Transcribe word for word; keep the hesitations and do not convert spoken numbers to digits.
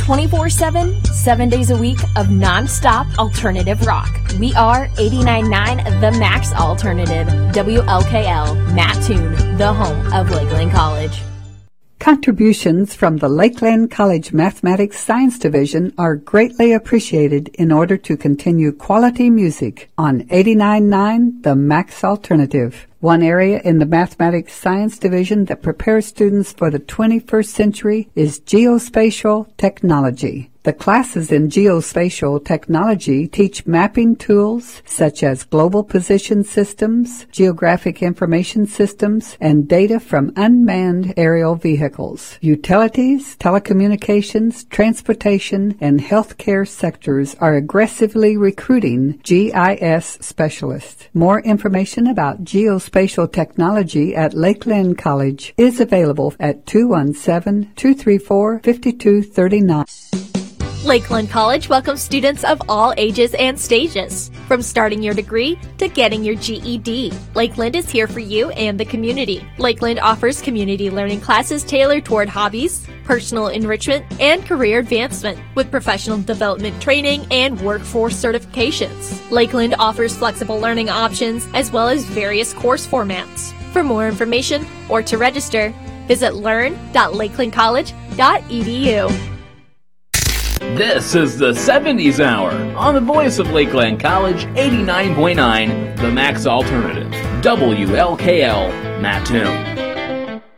twenty-four seven, seven days a week of non-stop alternative rock. We are eighty-nine point nine The Max Alternative. W L K L, Mattoon, the home of Lakeland College. Contributions from the Lakeland College Mathematics Science Division are greatly appreciated in order to continue quality music on eighty-nine point nine The Max Alternative. One area in the Mathematics Science Division that prepares students for the twenty-first century is geospatial technology. The classes in geospatial technology teach mapping tools such as global position systems, geographic information systems, and data from unmanned aerial vehicles. Utilities, telecommunications, transportation, and healthcare sectors are aggressively recruiting G I S specialists. More information about geospatial technology at Lakeland College is available at two one seven, two three four, five two three nine. Lakeland College welcomes students of all ages and stages. From starting your degree to getting your G E D, Lakeland is here for you and the community. Lakeland offers community learning classes tailored toward hobbies, personal enrichment, and career advancement with professional development training and workforce certifications. Lakeland offers flexible learning options as well as various course formats. For more information or to register, visit learn dot lakeland college dot e d u. This is the seventies Hour on the voice of Lakeland College, eighty-nine point nine, The Max Alternative, W L K L, Mattoon.